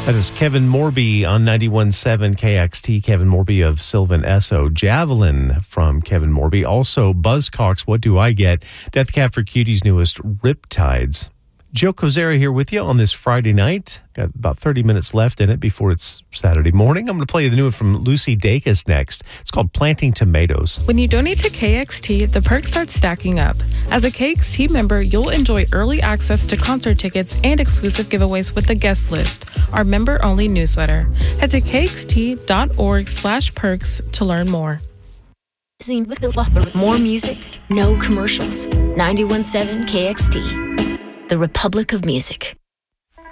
That is Kevin Morby on 91.7 KXT. Kevin Morby of Sylvan Esso. Javelin from Kevin Morby. Also, Buzzcocks, What Do I Get? Death Cab for Cutie's newest, Riptides. Joe Kozera here with you on this Friday night. Got about 30 minutes left in it before it's Saturday morning. I'm going to play the new one from Lucy Dacus next. It's called Planting Tomatoes. When you donate to KXT, the perks start stacking up. As a KXT member, you'll enjoy early access to concert tickets and exclusive giveaways with the guest list, our member-only newsletter. Head to kxt.org/perks to learn more. More music, no commercials. 91.7 KXT, the Republic of Music.